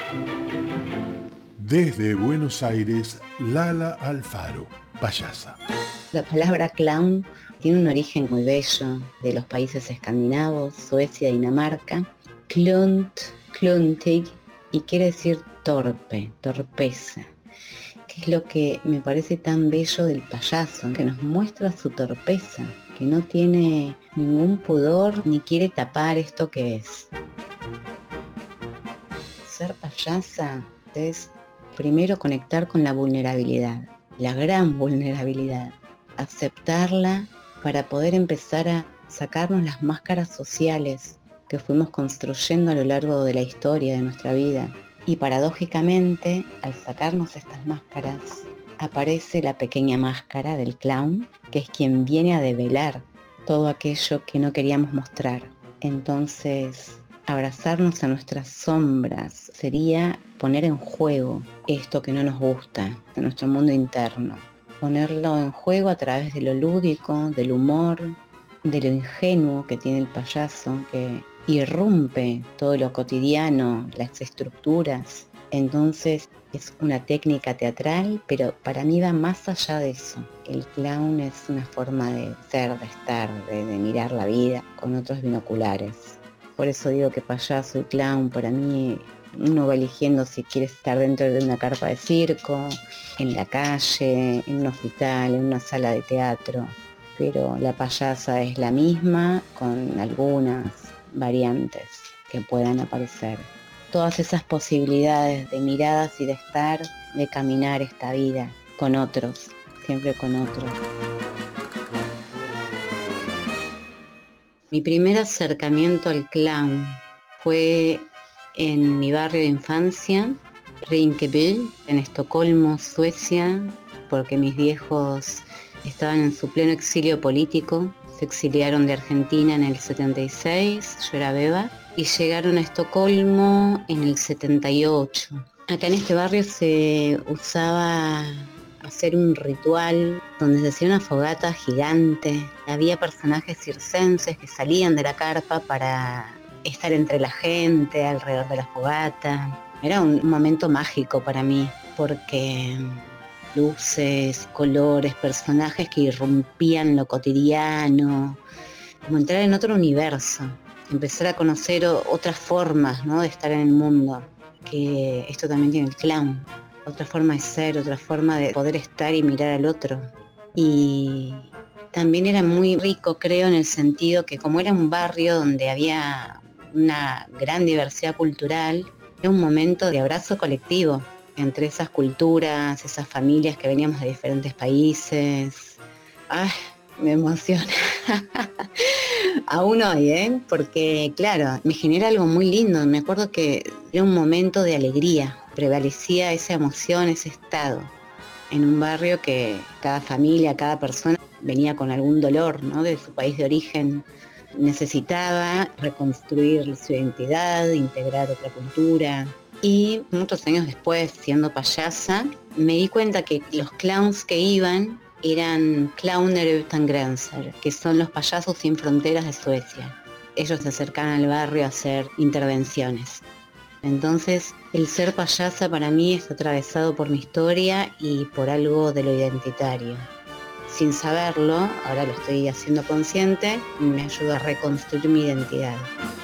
Desde Buenos Aires, Lala Alfaro, payasa. La palabra clown tiene un origen muy bello de los países escandinavos, Suecia, Dinamarca. Klunt, kluntig, y quiere decir torpe, torpeza, que es lo que me parece tan bello del payaso, que nos muestra su torpeza, que no tiene ningún pudor ni quiere tapar esto que es. Ser payasa es primero conectar con la vulnerabilidad, la gran vulnerabilidad, aceptarla para poder empezar a sacarnos las máscaras sociales que fuimos construyendo a lo largo de la historia de nuestra vida. Y paradójicamente, al sacarnos estas máscaras, aparece la pequeña máscara del clown, que es quien viene a develar todo aquello que no queríamos mostrar. Entonces, abrazarnos a nuestras sombras sería poner en juego esto que no nos gusta de nuestro mundo interno. Ponerlo en juego a través de lo lúdico, del humor, de lo ingenuo que tiene el payaso, que irrumpe todo lo cotidiano, las estructuras. Entonces es una técnica teatral, pero para mí va más allá de eso. El clown es una forma de ser, de estar, de mirar la vida con otros binoculares. Por eso digo que payaso y clown, para mí uno va eligiendo si quiere estar dentro de una carpa de circo, en la calle, en un hospital, en una sala de teatro. Pero la payasa es la misma con algunas variantes que puedan aparecer. Todas esas posibilidades de miradas y de estar, de caminar esta vida con otros, siempre con otros. Mi primer acercamiento al clown fue en mi barrio de infancia, Rinkeby, en Estocolmo, Suecia, porque mis viejos estaban en su pleno exilio político. Se exiliaron de Argentina en el 76, yo era beba, y llegaron a Estocolmo en el 78. Acá en este barrio se usaba hacer un ritual donde se hacía una fogata gigante. Había personajes circenses que salían de la carpa para estar entre la gente, alrededor de la fogata. Era un momento mágico para mí, porque luces, colores, personajes que irrumpían lo cotidiano, como entrar en otro universo, empezar a conocer otras formas, ¿no?, de estar en el mundo, que esto también tiene el clown, otra forma de ser, otra forma de poder estar y mirar al otro. Y también era muy rico, creo, en el sentido que como era un barrio donde había una gran diversidad cultural, era un momento de abrazo colectivo entre esas culturas, esas familias que veníamos de diferentes países. ¡Ay, me emociona! Aún hoy, porque claro, me genera algo muy lindo. Me acuerdo que era un momento de alegría, prevalecía esa emoción, ese estado, en un barrio que cada familia, cada persona venía con algún dolor, ¿no?, de su país de origen. Necesitaba reconstruir su identidad, integrar otra cultura. Y muchos años después, siendo payasa, me di cuenta que los clowns que iban eran Clowner utan gränser, que son los payasos sin fronteras de Suecia. Ellos se acercaban al barrio a hacer intervenciones. Entonces, el ser payasa para mí está atravesado por mi historia y por algo de lo identitario. Sin saberlo, ahora lo estoy haciendo consciente, me ayuda a reconstruir mi identidad.